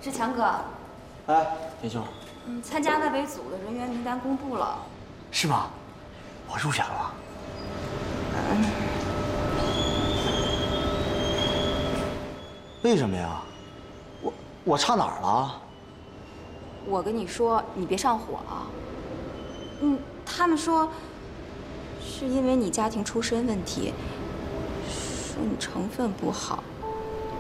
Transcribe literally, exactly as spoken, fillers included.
志强哥， 哎，田兄， 嗯，参加外围组的人员名单公布了， 是吗？我入选了。 嗯， 为什么呀？我我差哪儿了？ 我跟你说，你别上火啊。嗯，他们说是因为你家庭出身问题，说你成分不好。